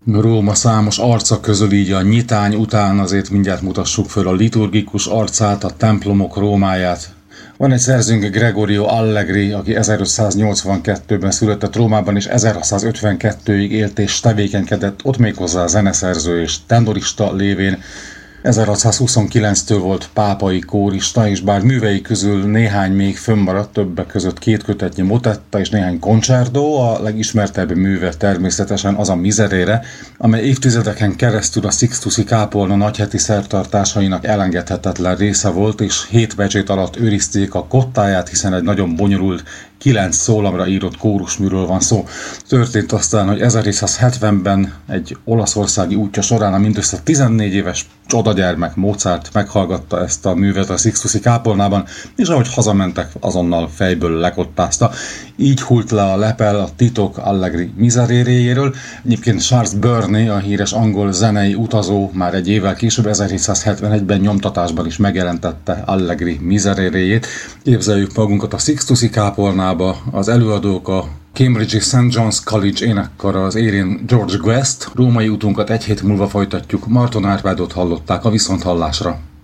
Róma számos arca közül így a nyitány után azért mindjárt mutassuk föl a liturgikus arcát, a templomok Rómáját. Van egy szerzőnk, Gregorio Allegri, aki 1582-ben született Rómában, és 1652-ig élt és tevékenykedett, ott méghozzá zeneszerző és tenorista lévén. 1629-től volt pápai kórista, és bár művei közül néhány még fönnmaradt, többek között 2 kötetnyi motetta és néhány concerto, a legismertebb műve természetesen az a Miserere, amely évtizedeken keresztül a Sixtusi kápolna nagyheti szertartásainak elengedhetetlen része volt, és 7 pecsét alatt őrizték a kottáját, hiszen egy nagyon bonyolult 9 szólamra írott kórusműről van szó. Történt aztán, hogy 1770-ben egy olaszországi útja során a mindössze 14 éves csodagyermek Mozart meghallgatta ezt a művet a Sixtusi kápolnában, és ahogy hazamentek, azonnal fejből lekottázta. Így hult le a lepel a titok Allegri Misereréjéről. Egyébként Charles Burney, a híres angol zenei utazó már egy évvel később, 1771-ben nyomtatásban is megjelentette Allegri Misereréjét. Képzeljük magunkat a Sixtusi kápolnába, az előadók a Cambridge-i St. John's College énekkara az élén George Guest. Római útunkat egy hét múlva folytatjuk. Marton Árpádot hallották a viszonthallásra.